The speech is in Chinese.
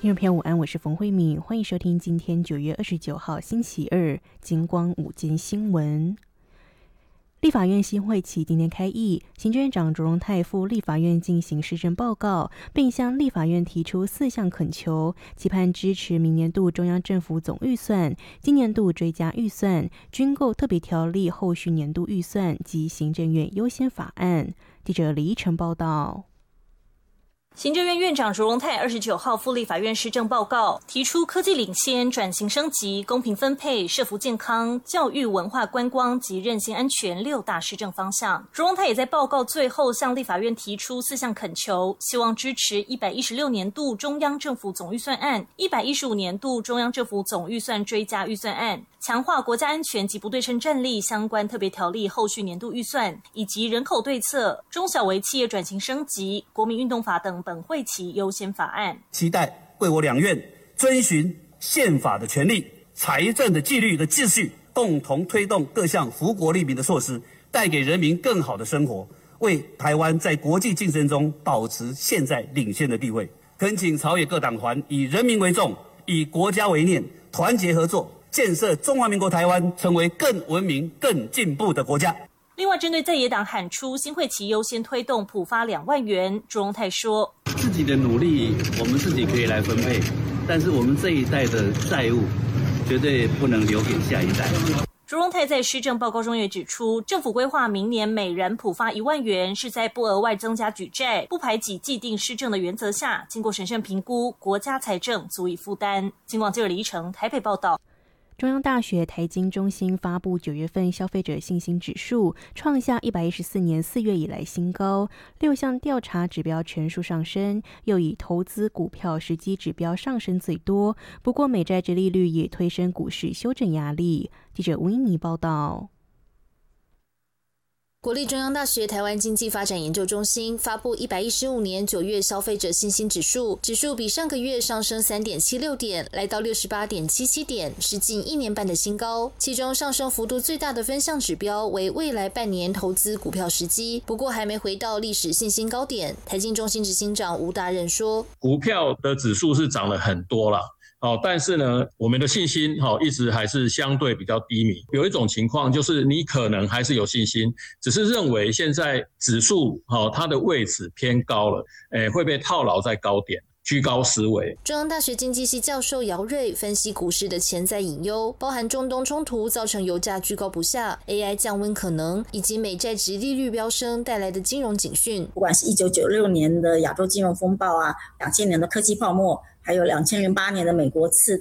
听众朋友午安，我是冯慧敏，欢迎收听今天9月29号星期二金光午间新闻。立法院新会期今天开议，行政院长卓荣泰赴立法院进行施政报告，并向立法院提出4项恳求，期盼支持明年度中央政府总预算、今年度追加预算、军购特别条例后续年度预算及行政院优先法案。记者李依晨报道。 行政院院长卓荣泰29号赴立法院施政报告，提出科技领先、转型升级、公平分配、社福健康、教育文化观光及韧性安全6大施政方向。卓荣泰也在报告最后向立法院提出4项恳求，希望支持116年度中央政府总预算案、115年度中央政府总预算追加预算案、强化国家安全及不对称战力相关特别条例后续年度预算，以及人口对策、中小微企业转型升级、国民运动法等本会期优先法案。 期待贵我两院遵循宪法的权利、财政的纪律的秩序，共同推动各项福国利民的措施，带给人民更好的生活，为台湾在国际竞争中保持现在领先的地位。恳请朝野各党团以人民为重，以国家为念，团结合作，建设中华民国台湾成为更文明、更进步的国家。 另外，针对在野党喊出新会期优先推动普发2万元，卓荣泰说：“ 自己的努力我们自己可以来分配，但是我们这一代的债务绝对不能留给下一代。” 卓荣泰在施政报告中也指出，政府规划明年每人普发1万元，是在不额外增加举债、不排挤既定施政的原则下，经过审慎评估，国家财政足以负担。金广记者李依晨台北报道。 中央大学台经中心发布9月份消费者信心指数，创下114年4月以来新高，6项调查指标全数上升，又以投资股票时机指标上升最多。不过美债殖利率也推升股市修正压力。记者吴英妮报道。 国立中央大学台湾经济发展研究中心发布115年9月消费者信心指数，指数比上个月上升3.76点，来到68.77点，是近1年半的新高。其中上升幅度最大的分项指标为未来半年投资股票时机，不过还没回到历史信心高点。台经中心执行长吴达任说：“ 股票的指数是涨了很多啦。”但是呢，我们的信心一直还是相对比较低迷。有一种情况就是你可能还是有信心，只是认为现在指数它的位置偏高了，会被套牢在高点。居高思维。 中央大学经济系教授姚瑞分析股市的潜在隐忧，包含中东冲突造成油价居高不下、AI 降温可能，以及美债殖利率飙升带来的金融警讯。 不管是1996年的亚洲金融风暴啊，2000年的科技泡沫，还有2008年的美国次